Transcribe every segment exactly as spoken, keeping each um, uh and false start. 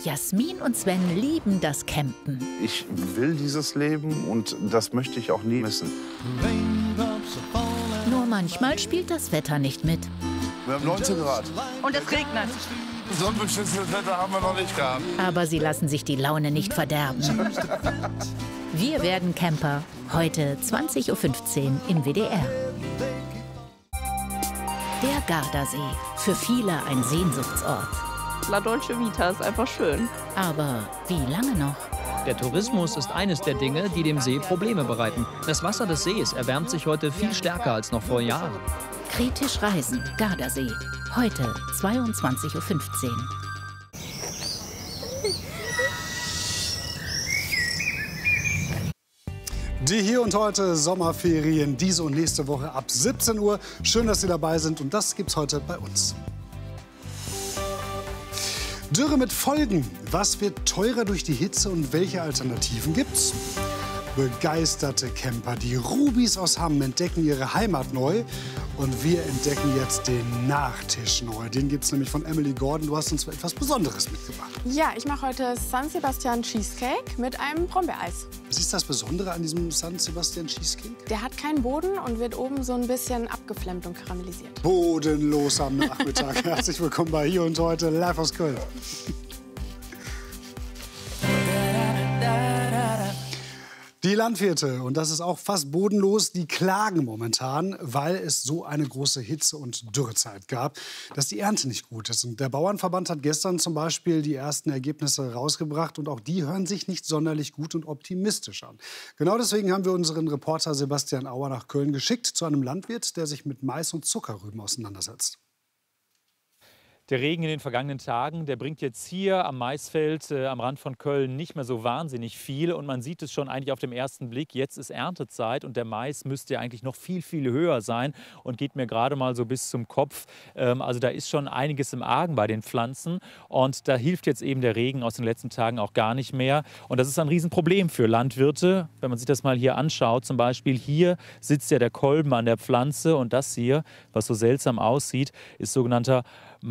Jasmin und Sven lieben das Campen. Ich will dieses Leben und das möchte ich auch nie missen. Nur manchmal spielt das Wetter nicht mit. Wir haben neunzehn Grad. Und es regnet. So ein beschissenes Wetter haben wir noch nicht gehabt. Aber sie lassen sich die Laune nicht verderben. Wir werden Camper. Heute zwanzig Uhr fünfzehn im W D R. Der Gardasee. Für viele ein Sehnsuchtsort. La Dolce Vita ist einfach schön. Aber wie lange noch? Der Tourismus ist eines der Dinge, die dem See Probleme bereiten. Das Wasser des Sees erwärmt sich heute viel stärker als noch vor Jahren. Kritisch reisen, Gardasee. Heute zweiundzwanzig Uhr fünfzehn. Die Hier und Heute Sommerferien, diese und nächste Woche ab siebzehn Uhr. Schön, dass Sie dabei sind und das gibt's heute bei uns. Dürre mit Folgen. Was wird teurer durch die Hitze und welche Alternativen gibt's? Begeisterte Camper, die Rubis aus Hamm, entdecken ihre Heimat neu. Und wir entdecken jetzt den Nachtisch neu. Den gibt's nämlich von Emily Gordon. Du hast uns etwas Besonderes mitgebracht. Ja, ich mache heute San Sebastian Cheesecake mit einem Brombeereis. Was ist das Besondere an diesem San Sebastian Cheesecake? Der hat keinen Boden und wird oben so ein bisschen abgeflammt und karamellisiert. Bodenlos am Nachmittag. Herzlich willkommen bei Hier und Heute, live aus Köln. Die Landwirte, und das ist auch fast bodenlos, die klagen momentan, weil es so eine große Hitze- und Dürrezeit gab, dass die Ernte nicht gut ist. Und der Bauernverband hat gestern zum Beispiel die ersten Ergebnisse rausgebracht und auch die hören sich nicht sonderlich gut und optimistisch an. Genau deswegen haben wir unseren Reporter Sebastian Auer nach Köln geschickt zu einem Landwirt, der sich mit Mais und Zuckerrüben auseinandersetzt. Der Regen in den vergangenen Tagen, der bringt jetzt hier am Maisfeld äh, am Rand von Köln nicht mehr so wahnsinnig viel. Und man sieht es schon eigentlich auf den ersten Blick. Jetzt ist Erntezeit und der Mais müsste ja eigentlich noch viel, viel höher sein und geht mir gerade mal so bis zum Kopf. Ähm, also da ist schon einiges im Argen bei den Pflanzen. Und da hilft jetzt eben der Regen aus den letzten Tagen auch gar nicht mehr. Und das ist ein Riesenproblem für Landwirte. Wenn man sich das mal hier anschaut, zum Beispiel hier sitzt ja der Kolben an der Pflanze. Und das hier, was so seltsam aussieht, ist sogenannter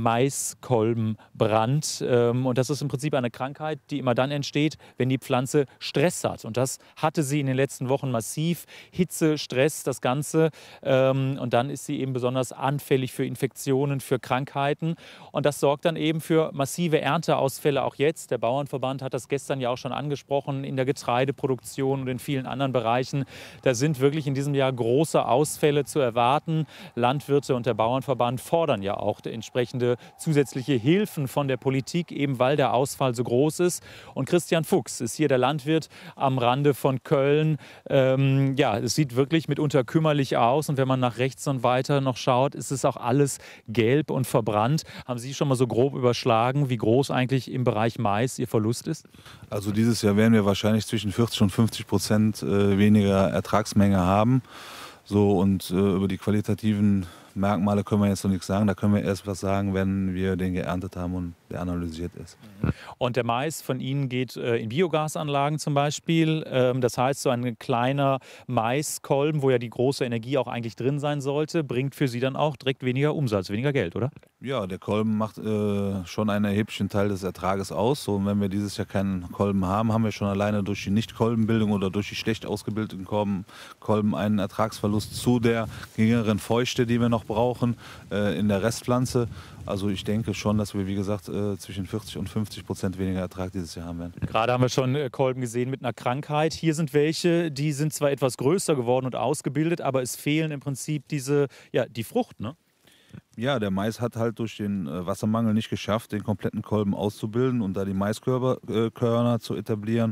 Maiskolbenbrand. Und das ist im Prinzip eine Krankheit, die immer dann entsteht, wenn die Pflanze Stress hat. Und das hatte sie in den letzten Wochen massiv. Hitze, Stress, das Ganze. Und dann ist sie eben besonders anfällig für Infektionen, für Krankheiten. Und das sorgt dann eben für massive Ernteausfälle auch jetzt. Der Bauernverband hat das gestern ja auch schon angesprochen, in der Getreideproduktion und in vielen anderen Bereichen. Da sind wirklich in diesem Jahr große Ausfälle zu erwarten. Landwirte und der Bauernverband fordern ja auch entsprechend zusätzliche Hilfen von der Politik, eben weil der Ausfall so groß ist. Und Christian Fuchs ist hier der Landwirt am Rande von Köln. Ähm, ja, es sieht wirklich mitunter kümmerlich aus. Und wenn man nach rechts und weiter noch schaut, ist es auch alles gelb und verbrannt. Haben Sie schon mal so grob überschlagen, wie groß eigentlich im Bereich Mais Ihr Verlust ist? Also dieses Jahr werden wir wahrscheinlich zwischen vierzig und fünfzig Prozent weniger Ertragsmenge haben. So, und äh, über die qualitativen Merkmale können wir jetzt noch nichts sagen. Da können wir erst was sagen, wenn wir den geerntet haben und der analysiert ist. Und der Mais von Ihnen geht äh, in Biogasanlagen zum Beispiel. Ähm, das heißt, so ein kleiner Maiskolben, wo ja die große Energie auch eigentlich drin sein sollte, bringt für Sie dann auch direkt weniger Umsatz, weniger Geld, oder? Ja, der Kolben macht äh, schon einen erheblichen Teil des Ertrages aus. So, und wenn wir dieses Jahr keinen Kolben haben, haben wir schon alleine durch die Nicht-Kolbenbildung oder durch die schlecht ausgebildeten Kolben, Kolben einen Ertragsverlust zu der geringeren Feuchte, die wir noch brauchen äh, in der Restpflanze. Also ich denke schon, dass wir, wie gesagt, äh, zwischen vierzig und fünfzig Prozent weniger Ertrag dieses Jahr haben werden. Gerade haben wir schon äh, Kolben gesehen mit einer Krankheit. Hier sind welche, die sind zwar etwas größer geworden und ausgebildet, aber es fehlen im Prinzip diese, ja, die Frucht, ne? Ja, der Mais hat halt durch den äh, Wassermangel nicht geschafft, den kompletten Kolben auszubilden und da die Maiskörner äh, zu etablieren.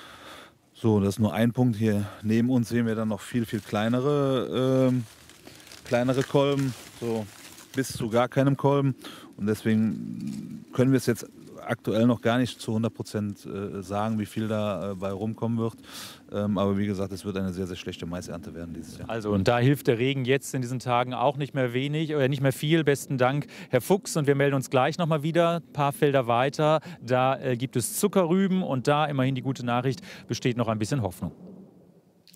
So, das ist nur ein Punkt. Hier neben uns sehen wir dann noch viel, viel kleinere, äh, kleinere Kolben, so bis zu gar keinem Kolben. Und deswegen können wir es jetzt aktuell noch gar nicht zu hundert Prozent äh, sagen, wie viel da äh, bei rumkommen wird. Ähm, aber wie gesagt, es wird eine sehr, sehr schlechte Maisernte werden dieses Jahr. Also, und da hilft der Regen jetzt in diesen Tagen auch nicht mehr wenig oder nicht mehr viel. Besten Dank, Herr Fuchs. Und wir melden uns gleich noch mal wieder, ein paar Felder weiter. Da äh, gibt es Zuckerrüben und da immerhin die gute Nachricht, besteht noch ein bisschen Hoffnung.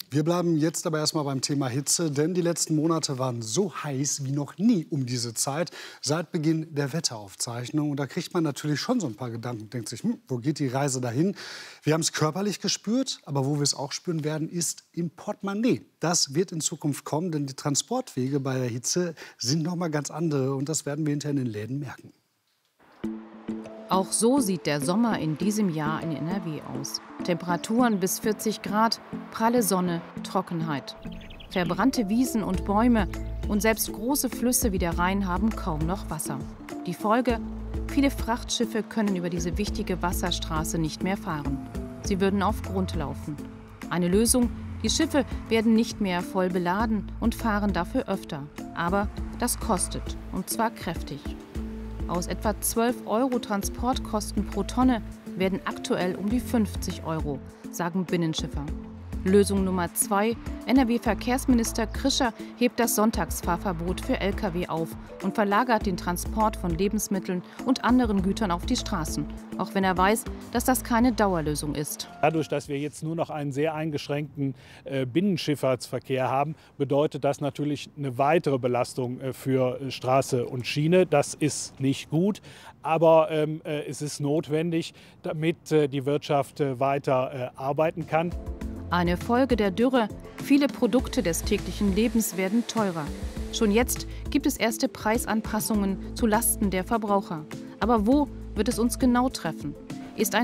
Wir bleiben jetzt aber erstmal beim Thema Hitze, denn die letzten Monate waren so heiß wie noch nie um diese Zeit, seit Beginn der Wetteraufzeichnung. Und da kriegt man natürlich schon so ein paar Gedanken und denkt sich, hm, wo geht die Reise dahin? Wir haben es körperlich gespürt, aber wo wir es auch spüren werden, ist im Portemonnaie. Das wird in Zukunft kommen, denn die Transportwege bei der Hitze sind noch mal ganz andere und das werden wir hinterher in den Läden merken. Auch so sieht der Sommer in diesem Jahr in N R W aus. Temperaturen bis vierzig Grad, pralle Sonne, Trockenheit. Verbrannte Wiesen und Bäume und selbst große Flüsse wie der Rhein haben kaum noch Wasser. Die Folge? Viele Frachtschiffe können über diese wichtige Wasserstraße nicht mehr fahren. Sie würden auf Grund laufen. Eine Lösung? Die Schiffe werden nicht mehr voll beladen und fahren dafür öfter. Aber das kostet, und zwar kräftig. Aus etwa zwölf Euro Transportkosten pro Tonne werden aktuell um die fünfzig Euro, sagen Binnenschiffer. Lösung Nummer zwei: N R W-Verkehrsminister Krischer hebt das Sonntagsfahrverbot für L K W auf und verlagert den Transport von Lebensmitteln und anderen Gütern auf die Straßen, auch wenn er weiß, dass das keine Dauerlösung ist. Dadurch, dass wir jetzt nur noch einen sehr eingeschränkten äh, Binnenschifffahrtsverkehr haben, bedeutet das natürlich eine weitere Belastung äh, für äh, Straße und Schiene. Das ist nicht gut, aber ähm, äh, es ist notwendig, damit äh, die Wirtschaft äh, weiter äh, arbeiten kann. Eine Folge der Dürre: Viele Produkte des täglichen Lebens werden teurer. Schon jetzt gibt es erste Preisanpassungen zu Lasten der Verbraucher. Aber wo wird es uns genau treffen? Ist ein